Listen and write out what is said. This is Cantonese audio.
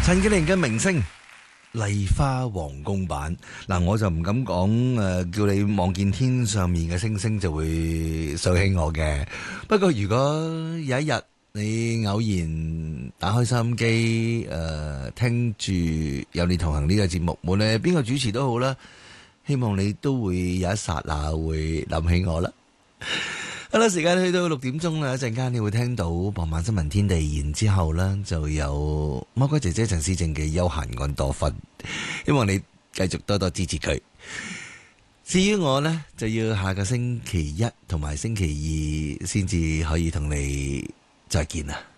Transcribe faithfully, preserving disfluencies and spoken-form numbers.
陳潔靈嘅明星麗花皇宮版嗱，我就唔敢講誒、呃，叫你望見天上面嘅星星就會掃起我嘅。不過如果有一日你偶然打開收音機誒、呃，聽住有你同行呢個節目，無論係邊個主持都好啦，希望你都會有一剎那會諗起我啦。好啦，時間去到六點鐘啦，一陣間你會聽到傍晚新聞天地，然之後呢就有魔鬼姐姐陳思正嘅休閒安多芬，希望你繼續多多支持佢。至於我呢，就要下個星期一同埋星期二先至可以同你再見啦。